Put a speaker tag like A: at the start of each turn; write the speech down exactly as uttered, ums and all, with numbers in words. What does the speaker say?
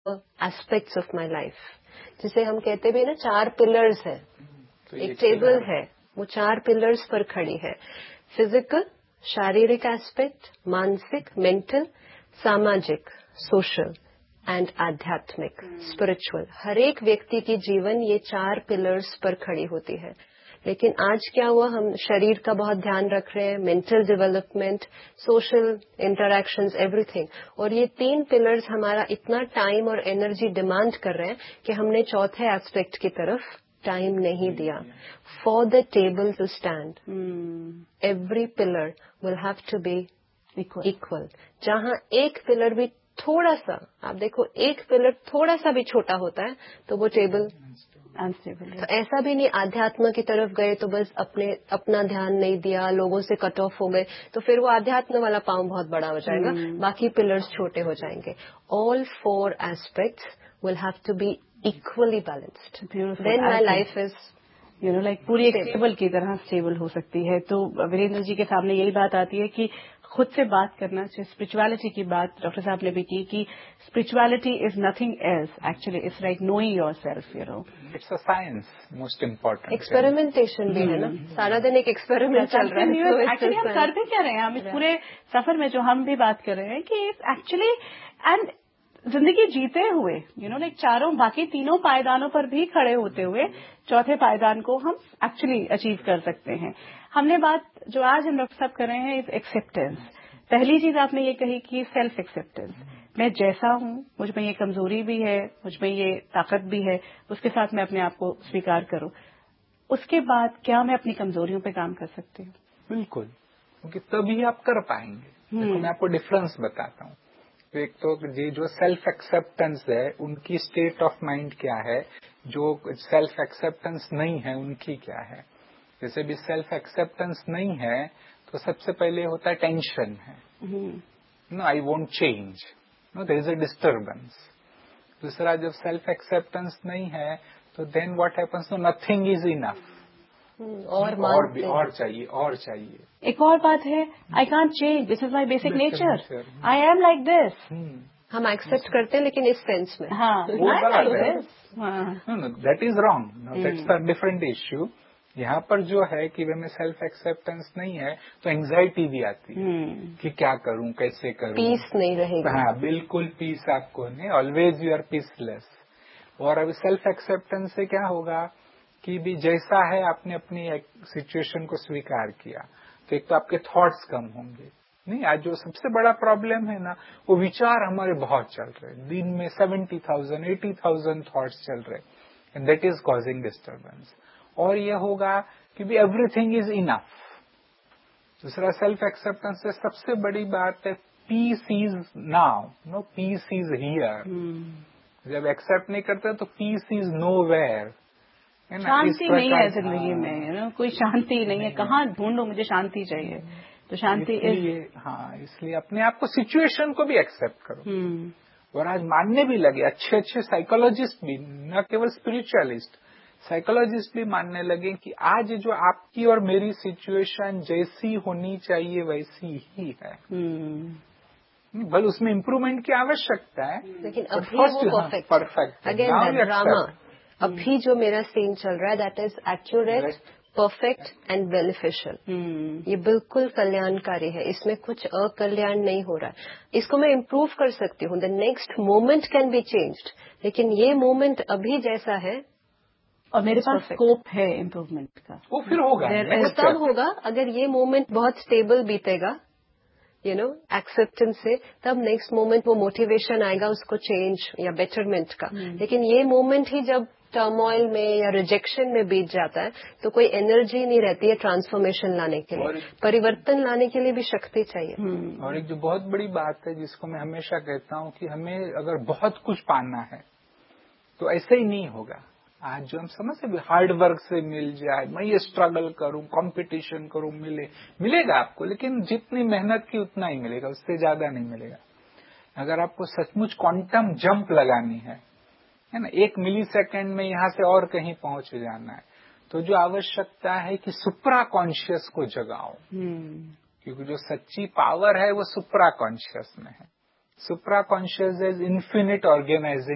A: Aspects of my life, जिसे हम कहते भी ना चार पिलर्स है। तो एक टेबल है, वो चार पिलर्स पर खड़ी है। फिजिकल, शारीरिक एस्पेक्ट, मानसिक, मेंटल, सामाजिक, सोशल एंड आध्यात्मिक, स्पिरिचुअल। हर एक व्यक्ति की जीवन ये चार पिलर्स पर खड़ी होती है। लेकिन आज क्या हुआ, हम शरीर का बहुत ध्यान रख रहे हैं, mental development, social interactions, everything, और ये तीन पिलर्स हमारा इतना टाइम और एनर्जी डिमांड कर रहे हैं कि हमने चौथे एस्पेक्ट की तरफ टाइम नहीं दिया। For the table to stand, every pillar will have to be equal. जहां एक पिलर भी थोड़ा सा, आप देखो, एक पिलर थोड़ा सा भी छोटा होता है तो वो टेबल अनस्टेबल है। तो ऐसा भी नहीं आध्यात्म की तरफ गए तो बस अपने अपना ध्यान नहीं दिया, लोगों से कट ऑफ हो गए, तो फिर वो आध्यात्म वाला पांव बहुत बड़ा हो जाएगा, hmm. बाकी पिलर्स छोटे हो जाएंगे। All four aspects will have to be equally balanced, then my life is
B: you know like पूरी एक टेबल की तरह स्टेबल हो सकती है। तो वीरेंद्र जी के सामने यही बात आती है कि खुद से बात करना चाहिए। स्पिरिचुअलिटी की बात डॉक्टर साहब ने भी की कि spirituality is nothing else, actually it's like knowing yourself, you know.
C: It's a science, most important.
A: Experimentation भी है ना, सारा दिन एक एक्सपेरिमेंट चल रहा है।
B: एक्चुअली हम कर भी क्या रहे हैं, हम इस पूरे सफर में जो हम भी बात कर रहे हैं कि एक्चुअली एंड जिंदगी जीते हुए, यू नो लाइक चारों बाकी तीनों पायदानों पर भी खड़े होते हुए चौथे पायदान को हम एक्चुअली अचीव कर सकते हैं। हमने बात जो आज हम डॉक्टर साहब कर रहे हैं इज एक्सेप्टेंस। पहली चीज आपने ये कही कि सेल्फ एक्सेप्टेंस, मैं जैसा हूं, मुझ में ये कमजोरी भी है, मुझ में ये ताकत भी है, उसके साथ मैं अपने आप को स्वीकार करूं। उसके बाद क्या मैं अपनी कमजोरियों पे काम कर सकती हूँ?
C: बिल्कुल, क्योंकि तभी आप कर पाएंगे। देखो मैं आपको डिफरेंस बताता हूँ। तो एक तो ये जो सेल्फ एक्सेप्टेंस है उनकी स्टेट ऑफ माइंड क्या है, जो सेल्फ एक्सेप्टेंस नहीं है उनकी क्या है। जैसे भी सेल्फ एक्सेप्टेंस नहीं है तो सबसे पहले होता है टेंशन है, no I won't change, no there is a disturbance. दूसरा, जब सेल्फ एक्सेप्टेंस नहीं है तो then what happens, no nothing is enough,
A: और
C: और भी और चाहिए और चाहिए।
B: एक और बात है, I can't change, this is my basic nature, I am like this.
A: हम एक्सेप्ट करते हैं लेकिन इस सेंस में,
B: हाँ,
C: that is wrong, that's a different issue. यहाँ पर जो है कि वे में सेल्फ एक्सेप्टेंस नहीं है तो एंग्जाइटी भी आती है hmm. कि क्या करूं, कैसे करूं,
A: पीस नहीं रहेगी।
C: हाँ, बिल्कुल पीस आपको नहीं, ऑलवेज यू आर पीसलेस। और अब सेल्फ एक्सेप्टेंस से क्या होगा कि भी जैसा है आपने अपनी सिचुएशन को स्वीकार किया तो एक तो आपके थॉट्स कम होंगे। नहीं, आज जो सबसे बड़ा प्रॉब्लम है ना, वो विचार हमारे बहुत चल रहे हैं, दिन में seventy thousand eighty thousand thoughts चल रहे, and that is causing disturbance. और ये होगा कि भी एवरीथिंग इज इनफ। दूसरा, सेल्फ एक्सेप्टेंस से सबसे बड़ी बात है piece is now, no piece is here. जब एक्सेप्ट नहीं करते तो पीस इज नो वेयर,
B: शांति नहीं है जिंदगी में, यू नो कोई शांति नहीं है, कहाँ ढूंढो, मुझे शांति चाहिए। तो शांति
C: इसलिए हाँ, इसलिए अपने आप को सिचुएशन को भी एक्सेप्ट करो। और आज मानने भी लगे अच्छे अच्छे साइकोलॉजिस्ट भी, न केवल स्पिरिचुअलिस्ट, साइकोलॉजिस्ट भी मानने लगे कि आज जो आपकी और मेरी सिचुएशन जैसी होनी चाहिए वैसी ही है। बल उसमें इम्प्रूवमेंट की आवश्यकता है,
A: लेकिन अभी वो परफेक्ट
C: परफेक्ट
A: अगेन ड्रामा। अभी जो मेरा सीन चल रहा है that is accurate, perfect and beneficial. ये बिल्कुल कल्याणकारी है, इसमें कुछ अकल्याण नहीं हो रहा है। इसको मैं इम्प्रूव कर सकती हूँ, the next moment can be changed, लेकिन ये मोमेंट अभी जैसा है
B: और मेरे पास स्कोप है इम्प्रूवमेंट का,
C: वो फिर होगा।
A: वो तब होगा अगर ये मोमेंट बहुत स्टेबल बीतेगा, यू नो एक्सेप्टेंस से, तब नेक्स्ट मोमेंट वो मोटिवेशन आएगा उसको चेंज या बेटरमेंट का। hmm. लेकिन ये मोमेंट ही जब टर्मोइल में या रिजेक्शन में बीत जाता है तो कोई एनर्जी नहीं रहती है ट्रांसफॉर्मेशन लाने के लिए, परिवर्तन लाने के लिए भी शक्ति चाहिए।
C: hmm. और एक जो बहुत बड़ी बात है जिसको मैं हमेशा कहता हूँ कि हमें अगर बहुत कुछ पाना है तो ऐसे ही नहीं होगा। आज जो हम समझते हैं हार्ड वर्क से मिल जाए, मैं ये स्ट्रगल करूं, कंपटीशन करूं, मिले मिलेगा आपको, लेकिन जितनी मेहनत की उतना ही मिलेगा, उससे ज्यादा नहीं मिलेगा। अगर आपको सचमुच क्वांटम जंप लगानी है, है ना, एक मिली सेकेंड में यहां से और कहीं पहुंच जाना है, तो जो आवश्यकता है कि सुप्रा कॉन्शियस को जगाओ। hmm. क्योंकि जो सच्ची पावर है वो सुप्रा कॉन्शियस में है। सुप्रा कॉन्शियस इज इन्फिनिट ऑर्गेनाइजिंग